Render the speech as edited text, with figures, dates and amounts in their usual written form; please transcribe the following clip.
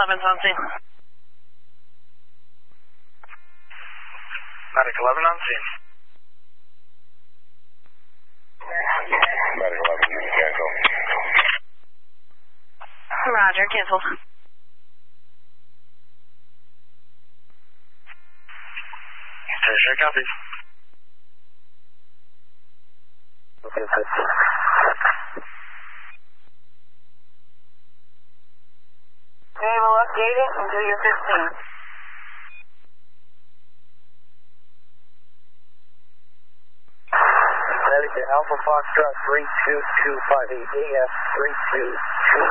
11's on scene. Medic 11 on scene. Medic 11, cancel. Roger, canceled. Sure, copy. Okay, Okay, we'll update it until you're 15. Medic Alpha Foxtrot 32258 AS 32.